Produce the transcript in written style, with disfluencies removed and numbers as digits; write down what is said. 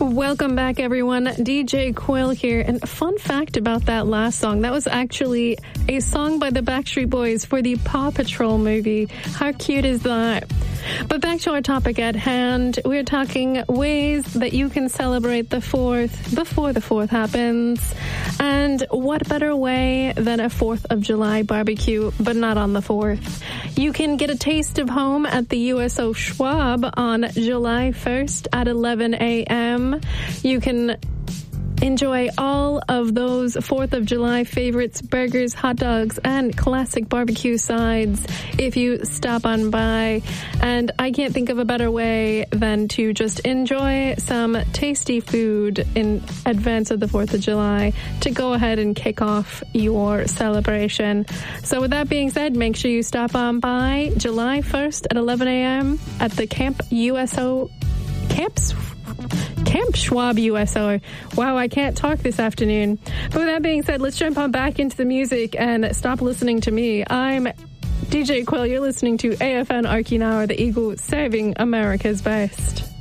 Welcome back, everyone. DJ Quill here. And a fun fact about that last song, that was actually a song by the Backstreet Boys for the Paw Patrol movie. How cute is that? But back to our topic at hand, we're talking ways that you can celebrate the 4th before the 4th happens. And what better way than a 4th of July barbecue, but not on the 4th. You can get a taste of home at the USO Schwab on July 1st at 11 a.m. You can enjoy all of those 4th of July favorites, burgers, hot dogs, and classic barbecue sides if you stop on by. And I can't think of a better way than to just enjoy some tasty food in advance of the 4th of July to go ahead and kick off your celebration. So with that being said, make sure you stop on by July 1st at 11 a.m. at the Camp Schwab USO. Wow, I can't talk this afternoon. But with that being said, let's jump on back into the music and stop listening to me. I'm DJ Quill. You're listening to AFN Okinawa, the Eagle, serving America's best.